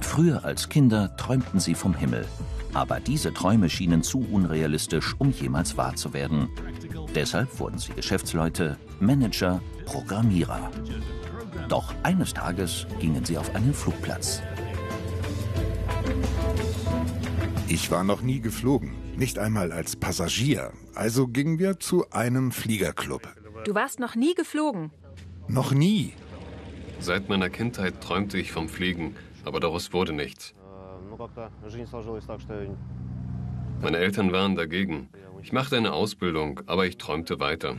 Früher als Kinder träumten sie vom Himmel. Aber diese Träume schienen zu unrealistisch, um jemals wahr zu werden. Deshalb wurden sie Geschäftsleute, Manager, Programmierer. Doch eines Tages gingen sie auf einen Flugplatz. Ich war noch nie geflogen, nicht einmal als Passagier. Also gingen wir zu einem Fliegerclub. Du warst noch nie geflogen? Noch nie. Seit meiner Kindheit träumte ich vom Fliegen, aber daraus wurde nichts. Meine Eltern waren dagegen. Ich machte eine Ausbildung, aber ich träumte weiter.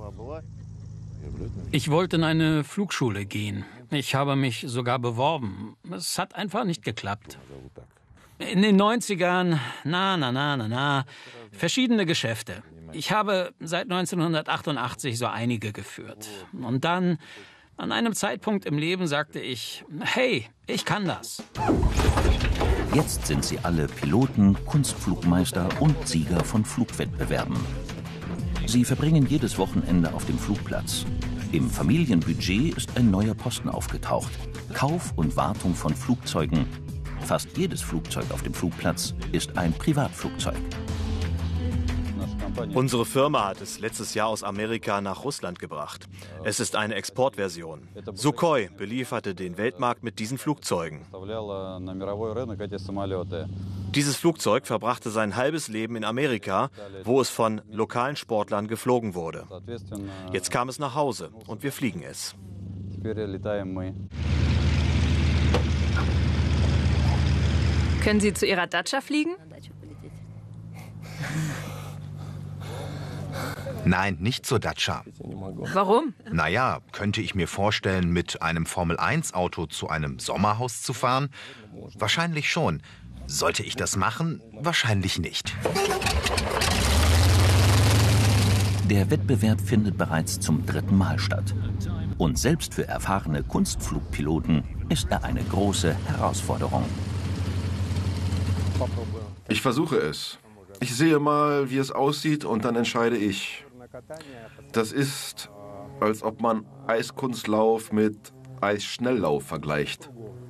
Ich wollte in eine Flugschule gehen. Ich habe mich sogar beworben. Es hat einfach nicht geklappt. In den 90ern, verschiedene Geschäfte. Ich habe seit 1988 so einige geführt. Und dann, an einem Zeitpunkt im Leben, sagte ich, hey, ich kann das. Jetzt sind sie alle Piloten, Kunstflugmeister und Sieger von Flugwettbewerben. Sie verbringen jedes Wochenende auf dem Flugplatz. Im Familienbudget ist ein neuer Posten aufgetaucht: Kauf und Wartung von Flugzeugen. Fast jedes Flugzeug auf dem Flugplatz ist ein Privatflugzeug. Unsere Firma hat es letztes Jahr aus Amerika nach Russland gebracht. Es ist eine Exportversion. Sukhoi belieferte den Weltmarkt mit diesen Flugzeugen. Dieses Flugzeug verbrachte sein halbes Leben in Amerika, wo es von lokalen Sportlern geflogen wurde. Jetzt kam es nach Hause und wir fliegen es. Können Sie zu Ihrer Dacia fliegen? Nein, nicht zur Dacia. Warum? Naja, könnte ich mir vorstellen, mit einem Formel-1-Auto zu einem Sommerhaus zu fahren? Wahrscheinlich schon. Sollte ich das machen? Wahrscheinlich nicht. Der Wettbewerb findet bereits zum 3. Mal statt. Und selbst für erfahrene Kunstflugpiloten ist er eine große Herausforderung. Ich versuche es. Ich sehe mal, wie es aussieht, und dann entscheide ich. Das ist, als ob man Eiskunstlauf mit Eisschnelllauf vergleicht.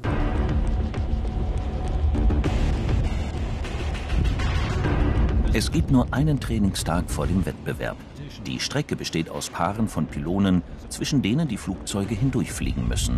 Es gibt nur einen Trainingstag vor dem Wettbewerb. Die Strecke besteht aus Paaren von Pylonen, zwischen denen die Flugzeuge hindurchfliegen müssen.